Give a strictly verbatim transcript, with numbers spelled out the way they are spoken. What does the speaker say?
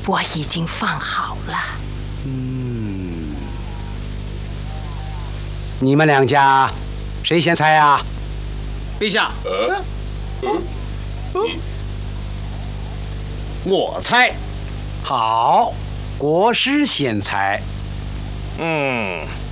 我已经放好了。 嗯，你们两家谁先猜啊？ 陛下， 呃，嗯， 嗯，我猜。 好，国师先猜。 嗯。